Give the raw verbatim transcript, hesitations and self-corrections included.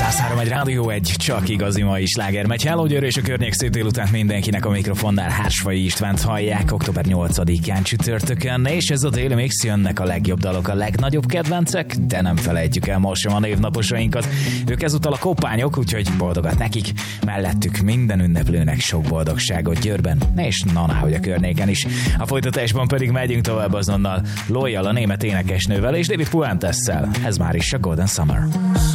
száz három egy Rádió egy, csak igazi mai sláger megy. Hello, Győr és a környék, szép délután mindenkinek, a mikrofonnál Hársfai Istvánt hallják október nyolcadikán csütörtökön, és ez a Daily Mix, jönnek a legjobb dalok, a legnagyobb kedvencek, de nem felejtjük el most sem a névnaposainkat. Ők ezúttal a Kopányok, úgyhogy boldogat nekik, mellettük minden ünneplőnek sok boldogságot Győrben, és na, hogy a környéken is. A folytatásban pedig megyünk tovább azonnal Loyal, a német énekesnővel és David Puentessel. Ez már is a Golden Summer.